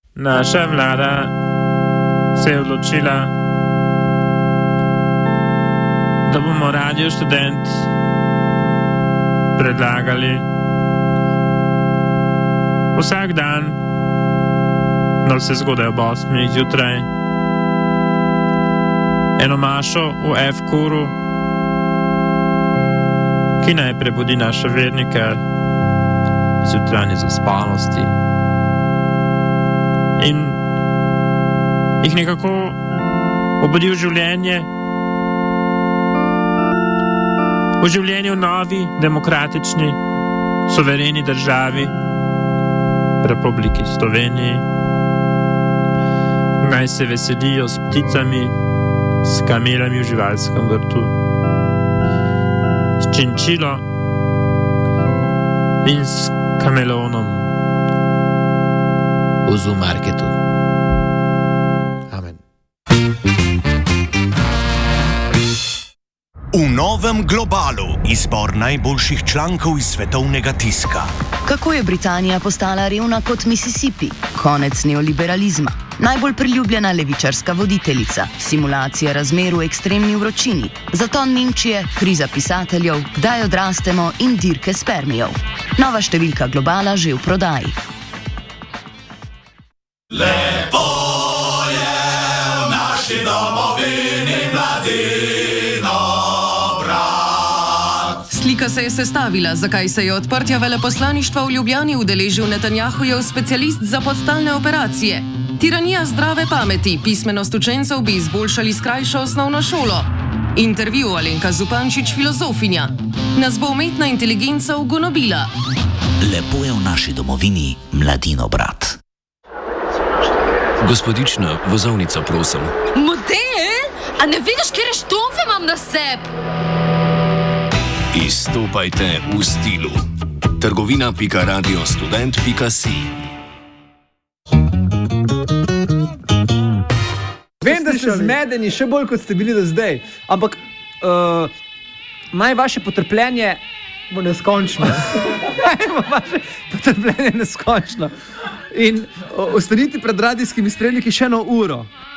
naša vlada se je odločila, da bomo Radio Študent predlagali vsak dan, da se zgodaj ob 8 zjutraj, eno mašo v F-kuru, ki naj prebudi naše vernike iz jutranje zaspalosti in jih nekako obudi v življenje v novi, demokratični, suvereni državi, Republiki Sloveniji. Naj se veselijo s pticami, s kamelami v živalskem vrtu, s činčilo in s kameleonom v zoomarketu. Amen. V novem Globalu izbor najboljših člankov iz svetovnega tiska. Kako je Britanija postala revna kot Mississippi? Konec neoliberalizma. Najbolj priljubljena levičarska voditeljica. Simulacija razmer v ekstremni vročini. Zaton Nemčije, kriza pisateljev, kdaj odrastemo in dirke spermijev. Nova številka Globala že v prodaji. Lepo je v naši domovini mladino brat. Slika se je sestavila, zakaj se je odprtja veleposlaništva v Ljubljani udeležil Netanjahujev specialist za podtalne operacije. Tiranija zdrave pameti, pismenost učencev bi izboljšali s krajšo osnovno šolo. Intervju Alenka Zupančič, filozofinja. Nas bo umetna inteligenca ugonobila. Lepo je v naši domovini mladino brat. Gospodična, vozovnica, prosim. Model? A ne vidiš, kjer štomfe imam na sebi? Izstopajte v stilu. Trgovina.radiostudent.si. Vem, da ste zmedeni, še bolj kot ste bili do zdaj, ampak naj vaše potrpljenje bo neskončno. Naj bo vaše potrpljenje neskončno. In ostanite pred radijskimi spremniki še 1 uro.